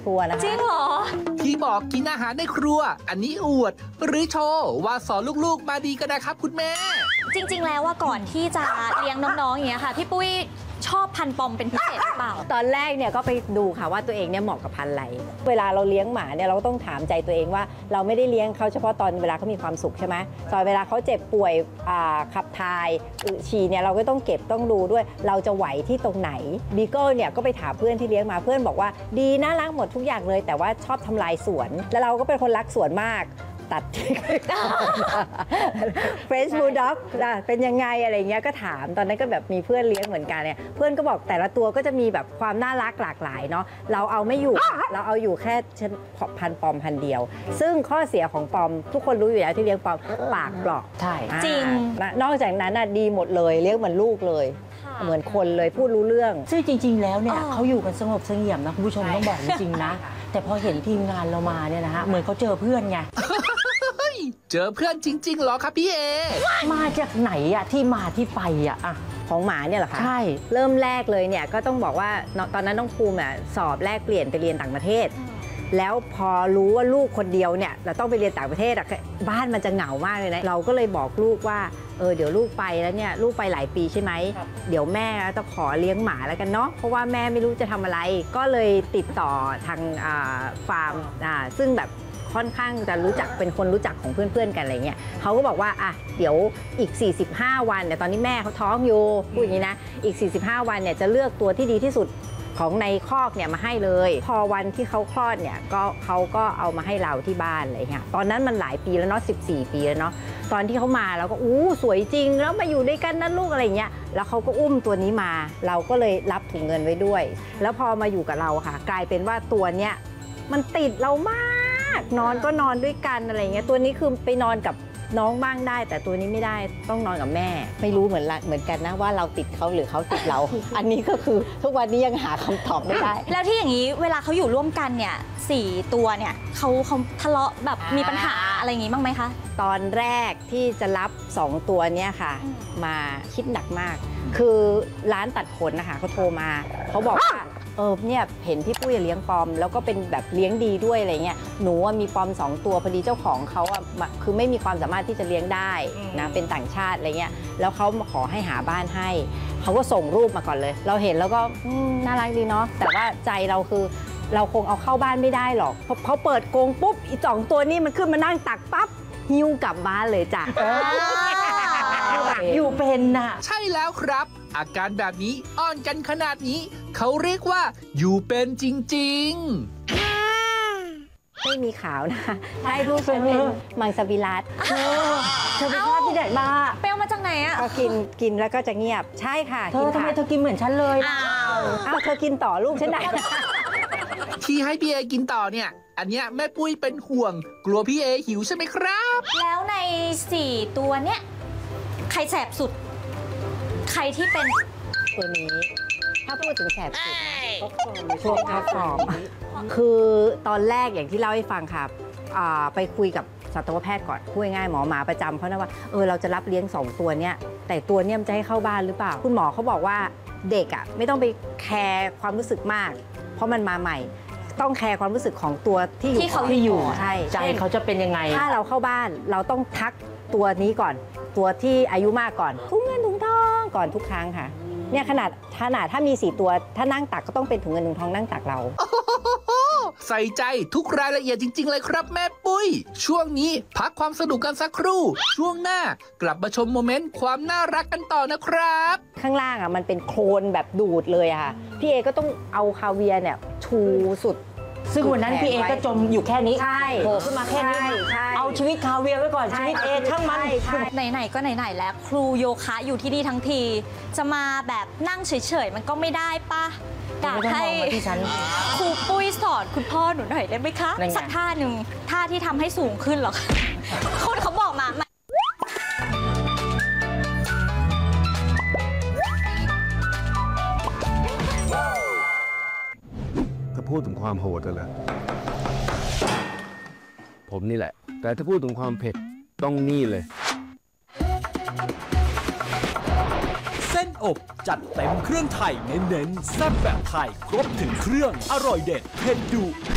รัวนะคะจริงเหรอที่บอกกินอาหารในครัวอันนี้อวดหรือโชว์ว่าสอนลูกๆมาดีกันนะครับคุณแม่จริงๆแล้วว่าก่อนที่จะเลี้ยงน้องๆอย่างเงี้ยค่ะพี่ปุ้ยชอบพันธุ์ปอมเป็นพิเศษหรือเปล่าตอนแรกเนี่ยก็ไปดูค่ะว่าตัวเองเนี่ยเหมาะกับพันธุ์อะไรเวลาเราเลี้ยงหมาเนี่ยเราก็ต้องถามใจตัวเองว่าเราไม่ได้เลี้ยงเขาเฉพาะตอนเวลาเขามีความสุขใช่ไหมตอนเวลาเขาเจ็บป่วยขับถ่ายฉี่เนี่ยเราก็ต้องเก็บต้องดูด้วยเราจะไหวที่ตรงไหนบีเกิลเนี่ยก็ไปถามเพื่อนที่เลี้ยงมาเพื่อนบอกว่าดีน่ารักหมดทุกอย่างเลยแต่ว่าชอบทำลายสวนแล้วเราก็เป็นคนรักสวนมากตัดเฟรนช์บูลด็อกเป็นยังไงอะไรเงี้ยก็ถามตอนนั้นก็แบบมีเพื่อนเลี้ยงเหมือนกันเนี่ยเพื่อนก็บอกแต่ละตัวก็จะมีแบบความน่ารักหลากหลายเนาะเราเอาไม่อยู่เราเอาอยู่แค่พันปอมพันเดียวซึ่งข้อเสียของปอมทุกคนรู้อยู่แล้วที่เลี้ยงปอมปากเปราะใช่จริงนอกจากนั้นดีหมดเลยเลี้ยงเหมือนลูกเลยเหมือนคนเลยพูดรู้เรื่องซึ่งจริงๆแล้วเนี่ยเขาอยู่กันสงบเสงี่ยมนะคุณผู้ชมต้องบอกจริงๆนะแต่พอเห็นทีมงานเรามาเนี่ยนะฮะเหมือนเขาเจอเพื่อนไงเจอเพื่อนจริงๆเหรอครับพี่เอมาจากไหนอะที่มาที่ไปอะของหมาเนี่ยเหรอคะใช่เริ่มแรกเลยเนี่ยก็ต้องบอกว่าตอนนั้นน้องภูมิสอบแลกเปลี่ยนไปเรียนต่างประเทศแล้วพอรู้ว่าลูกคนเดียวเนี่ยเราต้องไปเรียนต่างประเทศบ้านมันจะเหงามากเลยนะเราก็เลยบอกลูกว่าเดี๋ยวลูกไปแล้วเนี่ยลูกไปหลายปีใช่ไหมเดี๋ยวแม่จะขอเลี้ยงหมาแล้วกันเนาะเพราะว่าแม่ไม่รู้จะทำอะไรก็เลยติดต่อทางฟาร์มซึ่งแบบค่อนข้างจะรู้จักเป็นคนรู้จักของเพื่อนๆกันอะไรเงี้ยเขาก็บอกว่าเดี๋ยวอีก45วันเนี่ยตอนนี้แม่เขาท้องอยู่พูดอย่างนี้นะอีก45วันเนี่ยจะเลือกตัวที่ดีที่สุดของในคอกเนี่ยมาให้เลยพอวันที่เขาคลอดเนี่ยก็เขาก็เอามาให้เราที่บ้านอะไรเงี้ยตอนนั้นมันหลายปีแล้วเนาะ14 ปีแล้วเนาะตอนที่เขามาเราก็สวยจริงแล้วมาอยู่ด้วยกันนั่นลูกอะไรเงี้ยแล้วเขาก็อุ้มตัวนี้มาเราก็เลยรับถุงเงินไว้ด้วยแล้วพอมาอยู่กับเราค่ะกลายเป็นว่าตัวเนี้ยมันติดเรามากนอนก็นอนด้วยกันอะไรเงี้ยตัวนี้คือไปนอนกับน้องบ้างได้แต่ตัวนี้ไม่ได้ต้องนอนกับแม่ไม่รู้เหมือนกันนะว่าเราติดเขาหรือเขาติดเรา อันนี้ก็คือทุกวันนี้ยังหาคำตอบไม่ได้แล้วที่อย่างนี้เวลาเขาอยู่ร่วมกันเนี่ย4 ตัวเนี่ยเขาทะเลาะแบบมีปัญหาอะไรอย่างงี้บ้างไหมคะตอนแรกที่จะรับ2ตัวเนี่ยค่ะมาคิดหนักมากคือร้านตัดขนนะคะเขาโทรมาเขาบอกว่าเนี่ยเห็นพี่ปุ้ยเลี้ยงปอมแล้วก็เป็นแบบเลี้ยงดีด้วยอะไรเงี้ยหนูมีปอม2 ตัวพอดีเจ้าของเขาคือไม่มีความสามารถที่จะเลี้ยงได้นะเป็นต่างชาติอะไรเงี้ยแล้วเขามาขอให้หาบ้านให้เขาก็ส่งรูปมาก่อนเลยเราเห็นแล้วก็น่ารักดีเนาะแต่ว่าใจเราคือเราคงเอาเข้าบ้านไม่ได้หรอกเพราะเปิดกรงปุ๊บอี2 ตัวนี้มันขึ้นมานั่งตักปั๊บหิ้วกลับบ้านเลยจ้ะอยู่เป็นน่ะใช่แล้วครับอาการแบบนี้อ้อนกันขนาดนี้เขาเรียกว่าอยู่เป็นจริงไม่มีขาวนะใช่ลูกฉันเป็นมังสวิรัติเธอไปคลอดที่ไหนมาไปเอามาจากไหนอ่ะก็กินแล้วก็จะเงียบใช่ค่ะเธอทำไมเธอกินเหมือนฉันเลยอ้าวเธอกินต่อลูกฉันได้ที่ให้พี่เอกินต่อเนี่ยอันเนี้ยแม่ปุ้ยเป็นห่วงกลัวพี่เอหิวใช่ไหมครับแล้วใน4 ตัวเนี้ยใครแสบสุดใครที่เป็นตัวนี้ถ้าพูดถึงแสบสุดช่วงท็อปฟอร์มคือตอนแรกอย่างที่เล่าให้ฟังค่ะไปคุยกับสัตวแพทย์ก่อนพูดง่ายๆหมอหมาประจำเขานะว่าเราจะรับเลี้ยง2 ตัวเนี้ยแต่ตัวเนี้ยมันจะให้เข้าบ้านหรือเปล่าคุณหมอเขาบอกว่าเด็กไม่ต้องไปแคร์ความรู้สึกมากเพราะมันมาใหม่ต้องแคร์ความรู้สึกของตัวที่เขาอยู่ใช่ใจเขาจะเป็นยังไงถ้าเราเข้าบ้านเราต้องทักตัวนี้ก่อนตัวที่อายุมากก่อนถุงเงินถุงทองก่อนทุกครั้งค่ะเนี่ยขนาดถ้ามี4 ตัวถ้านั่งตักก็ต้องเป็นถุงเงินถุงทองนั่งตักเราใส่ใจทุกรายละเอียดจริงๆเลยครับแม่ปุ้ยช่วงนี้พักความสนุกกันสักครู่ช่วงหน้ากลับมาชมโมเมนต์ความน่ารักกันต่อนะครับข้างล่างมันเป็นโคลนแบบดูดเลยค่ะพี่เอก็ต้องเอาคาเวียร์เนี่ยชูสุดซึ่งวันนั้นพี่เอก็จมอยู่แค่นี้ใช่โผล่ขึ้นมาแค่นี้เอาชีวิตคาเวียร์ไว้ก่อนชีวิตเอช่างมันไหนๆก็ไหนๆแล้วครูโยคะอยู่ที่นี่ทั้งทีจะมาแบบนั่งเฉยๆมันก็ไม่ได้ป่ะอยากให้ครูปุ้ยสอนคุณพ่อหนูหน่อยได้ไหมคะสักท่าหนึ่งท่าที่ทำให้สูงขึ้นหรอคนเขาบอกมาถ้าพูดถึงความโหดกันเลยผมนี่แหละแต่ถ้าพูดถึงความเผ็ดต้องนี่เลยเส้นอบจัดเต็มเครื่องไทยเน้นๆแซ่บแบบไทยครบถึงเครื่องอร่อยเด็ดเผ็ดดุ